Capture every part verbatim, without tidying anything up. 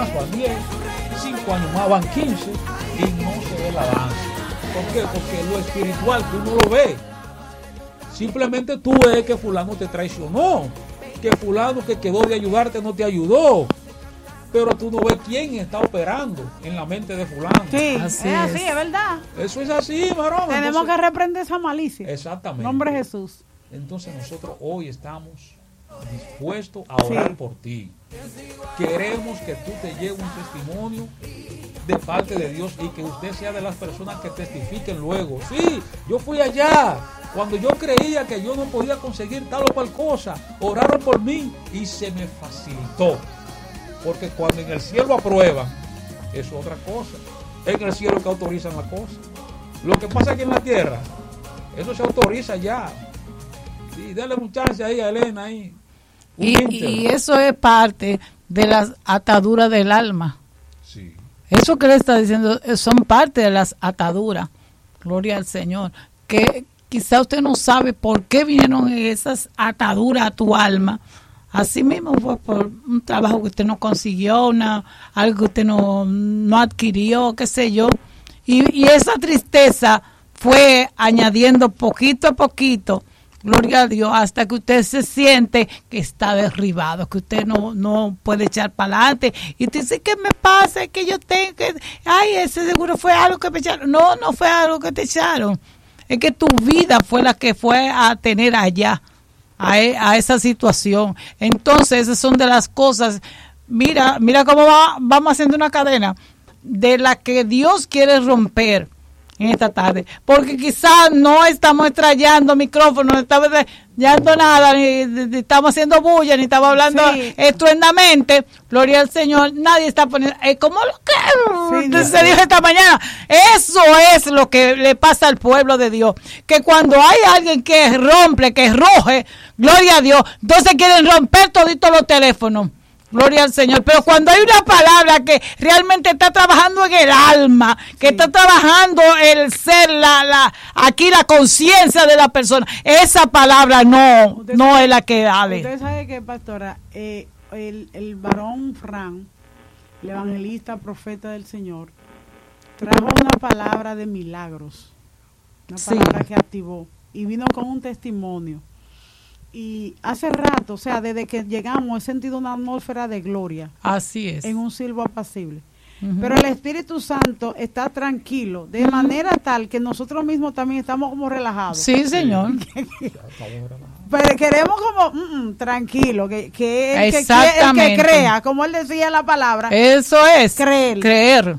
van diez, cinco años más van quince y no se ve el avance. ¿Por qué? Porque lo espiritual tú no lo ves. Simplemente tú ves que fulano te traicionó, que fulano que quedó de ayudarte no te ayudó, pero tú no ves quién está operando en la mente de fulano. Sí, así es, es así, es verdad. Eso es así, varón. Tenemos Entonces, que reprender esa malicia. Exactamente. Nombre de Jesús. Entonces nosotros hoy estamos dispuestos a orar sí. por ti. Queremos que tú te lleves un testimonio de parte de Dios y que usted sea de las personas que testifiquen luego. Sí, yo fui allá cuando yo creía que yo no podía conseguir tal o cual cosa, oraron por mí y se me facilitó. Porque cuando en el cielo aprueban, eso es otra cosa. En el cielo que autorizan la cosa. Lo que pasa aquí en la tierra, eso se autoriza ya. Sí, dale un chance ahí a Elena ahí. Y, y eso es parte de las ataduras del alma. Sí. Eso que le está diciendo son parte de las ataduras. Gloria al Señor. Que quizá usted no sabe por qué vinieron esas ataduras a tu alma. Así mismo fue por un trabajo que usted no consiguió, una, algo que usted no, no adquirió, qué sé yo. Y, y esa tristeza fue añadiendo poquito a poquito, gloria a Dios, hasta que usted se siente que está derribado, que usted no, no puede echar para adelante. Y usted dice, ¿qué me pasa? Que yo tengo que... Ay, ese seguro fue algo que me echaron. No, no fue algo que te echaron. Es que tu vida fue la que fue a tener allá. A, a esa situación. Entonces esas son de las cosas, mira, mira cómo va, vamos haciendo una cadena de la que Dios quiere romper en esta tarde, porque quizás no estamos estrellando micrófonos, no estamos estrellando nada, ni, ni estamos haciendo bulla, ni estamos hablando sí. estruendamente, gloria al Señor, nadie está poniendo, eh, como lo que sí, se dijo esta mañana, eso es lo que le pasa al pueblo de Dios, que cuando hay alguien que rompe, que ruge, gloria a Dios, entonces quieren romper toditos los teléfonos. Gloria al Señor, pero cuando hay una palabra que realmente está trabajando en el alma, que sí. está trabajando el ser, la, la, aquí la conciencia de la persona, esa palabra no, usted no sabe, es la que vale. Usted sabe que, pastora, eh, el, el varón Fran, el evangelista, profeta del Señor, trajo una palabra de milagros, una palabra sí. que activó y vino con un testimonio. Y hace rato, o sea, desde que llegamos he sentido una atmósfera de gloria. Así es. En un silbo apacible. Uh-huh. Pero el Espíritu Santo está tranquilo, de uh-huh. manera tal que nosotros mismos también estamos como relajados. Sí, señor. Pero queremos como, mm, mm, tranquilo, que, que, el que, que el que crea, como él decía en la palabra. Eso es. Creer. Creer.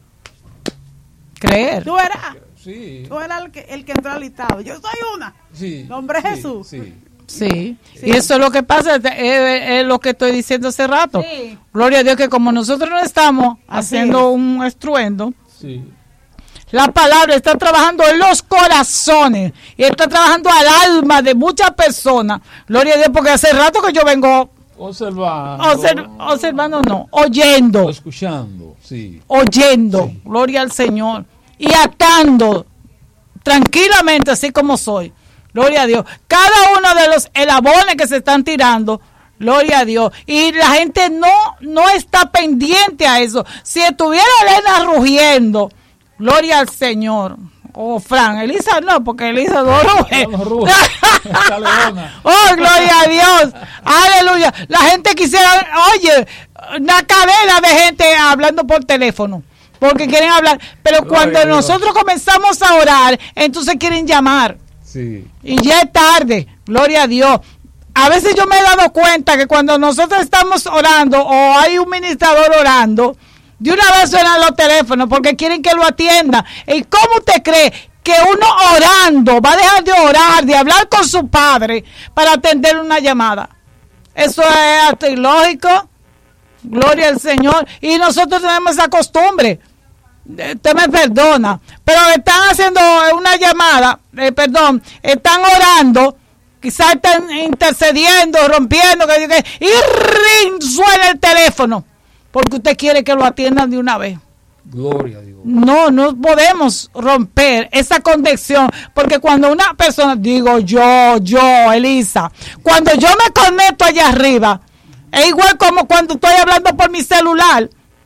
Creer. Tú eras, sí. tú eras el que, el que entró al listado. Yo soy una. Sí. Nombre sí, Jesús. Sí. Sí. sí, y eso es lo que pasa, es, es lo que estoy diciendo hace rato. Sí. Gloria a Dios que como nosotros no estamos Así haciendo es. un estruendo, sí. la palabra está trabajando en los corazones y está trabajando al alma de muchas personas. Gloria a Dios, porque hace rato que yo vengo observando, observ, observando no, oyendo, escuchando, sí, oyendo, sí. Gloria al Señor, y atando tranquilamente así como soy. Gloria a Dios. Cada uno de los elabones que se están tirando, gloria a Dios. Y la gente no, no está pendiente a eso. Si estuviera Elena rugiendo, gloria al Señor. O oh, Fran, Elisa no, porque Elisa no ruge. Oh, gloria a Dios. Aleluya. La gente quisiera, oye, una cadena de gente hablando por teléfono. Porque quieren hablar. Pero gloria cuando nosotros comenzamos a orar, entonces quieren llamar. Sí. Y ya es tarde, gloria a Dios. A veces yo me he dado cuenta que cuando nosotros estamos orando o hay un ministrador orando, de una vez suenan los teléfonos porque quieren que lo atienda. ¿Y cómo usted cree que uno orando va a dejar de orar, de hablar con su padre para atender una llamada? Eso es hasta ilógico. Gloria al Señor. Y nosotros tenemos esa costumbre. Usted me perdona, pero están haciendo una llamada, eh, perdón, están orando, quizás están intercediendo, rompiendo, que, que, y ring, suena el teléfono, porque usted quiere que lo atiendan de una vez. Gloria a Dios. No, no podemos romper esa conexión, porque cuando una persona, digo yo, yo, Elisa, cuando yo me conecto allá arriba, es igual como cuando estoy hablando por mi celular.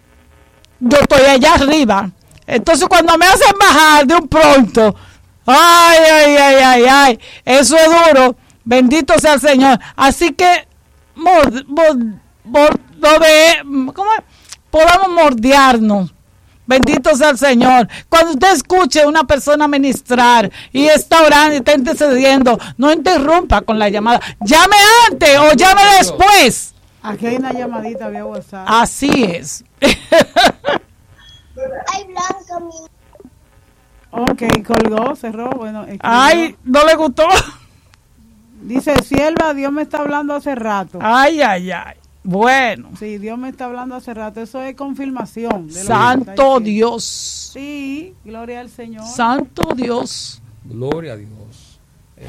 yo estoy allá arriba. Entonces cuando me hacen bajar de un pronto, ay, ay, ay, ay, ay, eso es duro. Bendito sea el Señor. Así que, mord, mord, mord, de, ¿cómo es? Podamos mordearnos. Bendito sea el Señor. Cuando usted escuche a una persona ministrar y está orando y está intercediendo, no interrumpa con la llamada. Llame antes o llame después. Aquí hay una llamadita vía WhatsApp. Así es. Ay, Blanca, mi... Ok, colgó, cerró. Bueno, escribió. Ay, no le gustó. Dice, sierva, Dios me está hablando hace rato. Ay, ay, ay. Bueno. Sí, Dios me está hablando hace rato. Eso es confirmación. De lo Santo que Dios. Sí, gloria al Señor. Santo Dios. Gloria a Dios. Eh,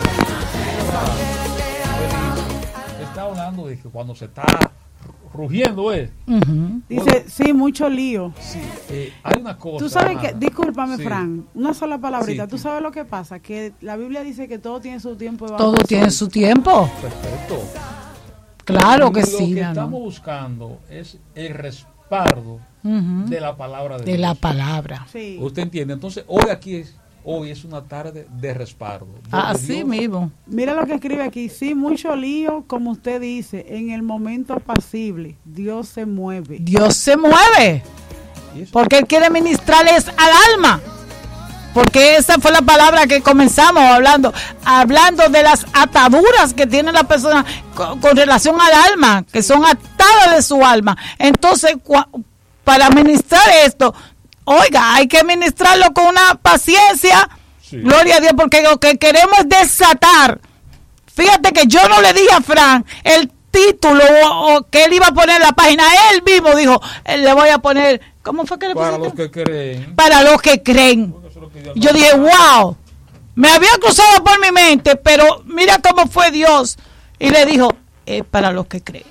está hablando de que cuando se está rugiendo, ¿eh? Uh-huh. Dice, sí, mucho lío. Sí, eh, hay una cosa. Tú sabes que, hermana. discúlpame, Sí. Fran, una sola palabrita. Sí, Tú sí. sabes lo que pasa, que la Biblia dice que todo tiene su tiempo. debajo Todo del tiene sol. su tiempo. Perfecto. Claro que Lo sí, que mi estamos amor. buscando es el respaldo Ujú. de la palabra de, De Dios. la palabra. Sí. ¿Usted entiende? Entonces, hoy aquí es, hoy es una tarde de respaldo. donde Así Dios- mismo. Mira lo que escribe aquí. Sí, mucho lío, como usted dice, en el momento apacible, Dios se mueve. Dios se mueve. ¿Y eso? Porque Él quiere ministrarles al alma. Porque esa fue la palabra que comenzamos hablando. Hablando de las ataduras que tiene la persona con, con relación al alma. Que son atadas de su alma. Entonces, cua- para ministrar esto, oiga, hay que ministrarlo con una paciencia. Sí. Gloria a Dios, porque lo que queremos es desatar. Fíjate que yo no le dije a Fran el título o, o que él iba a poner en la página. Él mismo dijo, eh, le voy a poner, ¿cómo fue que le Para pusiste? los que creen. Para los que creen. Porque eso es lo que Dios Yo nos- dije, wow, me había cruzado por mi mente, pero mira cómo fue Dios. Y le dijo, es para los que creen.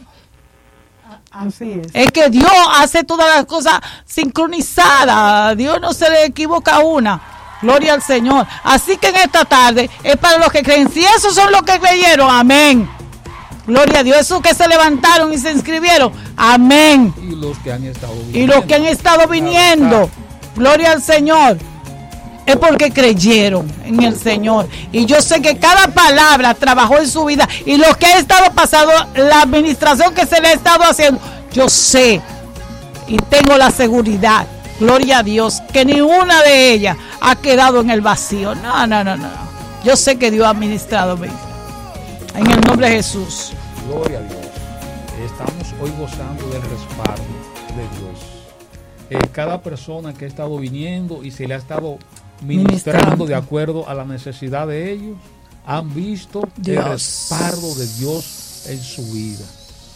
Así es. Es que Dios hace todas las cosas sincronizadas. Dios no se le equivoca una. Gloria al Señor. Así que en esta tarde es para los que creen. Si esos son los que creyeron, amén. Gloria a Dios. Esos que se levantaron y se inscribieron, amén. Y los que han estado viniendo. Y los que han estado viniendo, gloria al Señor, es porque creyeron en el Señor. Y yo sé que cada palabra trabajó en su vida. Y lo que ha estado pasando, la administración que se le ha estado haciendo, yo sé y tengo la seguridad, gloria a Dios, que ninguna de ellas ha quedado en el vacío. No, no, no, no. Yo sé que Dios ha administrado bien. En el nombre de Jesús. Gloria a Dios. Estamos hoy gozando del respaldo de Dios. Eh, cada persona que ha estado viniendo y se le ha estado ministrando Ministrando. de acuerdo a la necesidad de ellos, han visto Dios. el respaldo de Dios en su vida.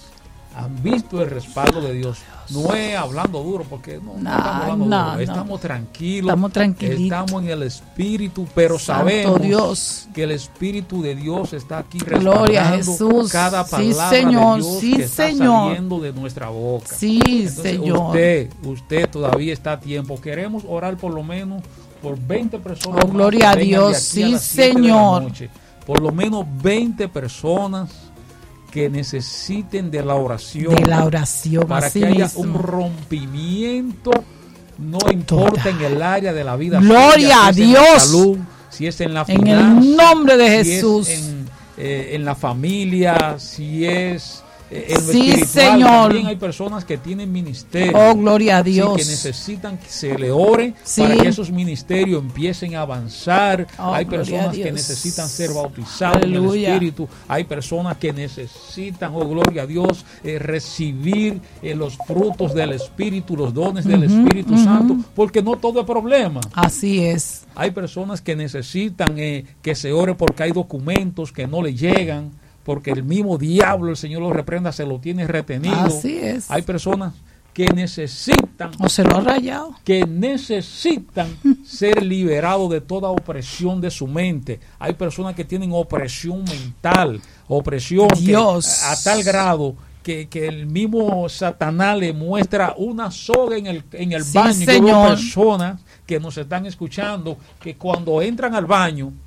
Han visto el respaldo de Dios. No es hablando duro, porque no, no No, estamos hablando no, duro. no. Estamos tranquilos. Estamos tranquilitos. Estamos en el Espíritu, pero Santo sabemos Dios. que el Espíritu de Dios está aquí Gloria a respaldando Jesús. cada Sí, palabra Señor. de Dios Sí, que está Señor. saliendo de nuestra boca. Sí, Entonces, Señor. Usted, usted todavía está a tiempo. Queremos orar por lo menos por veinte personas. Oh, más gloria a que vengan Dios. de aquí Sí, a las siete de la Señor. noche. Por lo menos veinte personas que necesiten de la oración. De la oración, para así que haya mismo. un rompimiento, no importa en el área de la vida. Gloria suya, a si es en la Dios. salud, si es en la En finanza, el nombre de si es Jesús. en, eh, en la familia, si es eh, en lo Sí, espiritual. Señor. También hay personas que tienen ministerio. Oh, gloria a Sí, Dios. que necesitan que se le ore Sí. para que esos ministerios empiecen a avanzar. Oh, Hay gloria a personas que Dios. necesitan ser bautizados en Aleluya. el Espíritu. Hay personas que necesitan, oh gloria a Dios, eh, recibir eh, los frutos del Espíritu, los dones del Ujú, Espíritu ujú. Santo, porque no todo es problema. Así es. Hay personas que necesitan eh, que se ore porque hay documentos que no le llegan, porque el mismo diablo, el Señor lo reprenda, se lo tiene retenido. Así es. Hay personas que necesitan, O se lo ha rayado. que necesitan ser liberados de toda opresión de su mente. Hay personas que tienen opresión mental, opresión que- Dios. a, a tal grado que, que el mismo Satanás le muestra una soga en el, en el Sí, baño. Yo veo Señor. personas que nos están escuchando que cuando entran al baño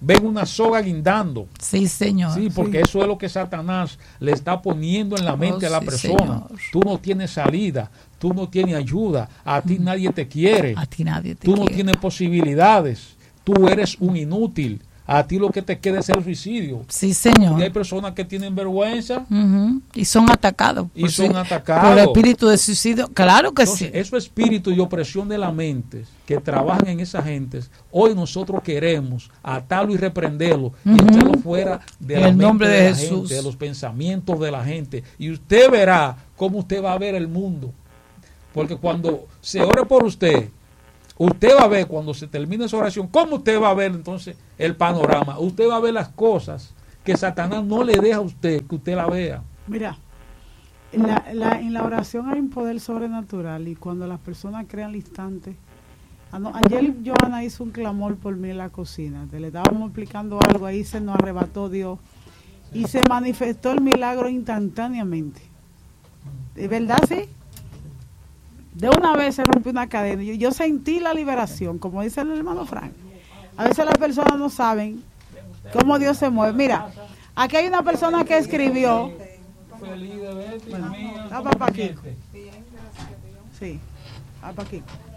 ven una soga guindando. Sí, Señor. Sí, porque Sí. eso es lo que Satanás le está poniendo en la mente Oh, a la sí, persona. Señor. Tú no tienes salida, tú no tienes ayuda, a ti nadie te quiere, A ti nadie te tú no quiere. tienes posibilidades, tú eres un inútil, a ti lo que te queda es el suicidio. Sí, Señor. Y hay personas que tienen vergüenza. Ujú. Y son atacados. Y por son sí- atacados. Por el espíritu de suicidio. Claro que Entonces, sí. esos espíritus de opresión de la mente que trabajan en esas gentes, hoy nosotros queremos atarlo y reprenderlo y Ujú. echarlo fuera de En la el mente nombre de, de la Jesús. gente, de los pensamientos de la gente. Y usted verá cómo usted va a ver el mundo. Porque cuando se ore por usted, usted va a ver cuando se termine esa oración, cómo usted va a ver entonces el panorama. Usted va a ver las cosas que Satanás no le deja a usted que usted la vea. Mira, en la, la- en la oración hay un poder sobrenatural y cuando las personas crean el instante. Ano- Ayer Johanna hizo un clamor por mí en la cocina. Te le estábamos explicando algo, ahí se nos arrebató Dios y se manifestó el milagro instantáneamente. ¿De verdad sí? De una vez se rompió una cadena. Yo, yo sentí la liberación, como dice el hermano Frank. A veces las personas no saben cómo Dios se mueve. Mira, aquí hay una persona que escribió. Feliz de verte, Bueno, mía, está para aquí. siente? Sí, ah, para aquí.